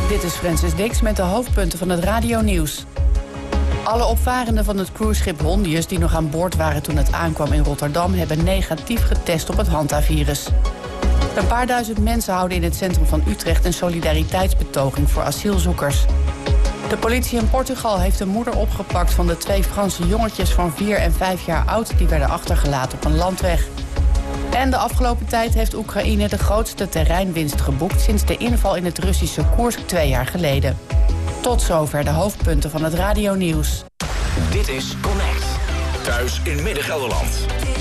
Dit is Francis Dix met de hoofdpunten van het radionieuws. Alle opvarenden van het cruiseschip Hondius die nog aan boord waren toen het aankwam in Rotterdam hebben negatief getest op het hantavirus. Een paar duizend mensen houden in het centrum van Utrecht een solidariteitsbetoging voor asielzoekers. De politie in Portugal heeft de moeder opgepakt van de 2 Franse jongetjes van 4 en 5 jaar oud die werden achtergelaten op een landweg. En de afgelopen tijd heeft Oekraïne de grootste terreinwinst geboekt sinds de inval in het Russische Koersk 2 jaar geleden. Tot zover de hoofdpunten van het radionieuws. Dit is Connect. Thuis in Midden-Gelderland.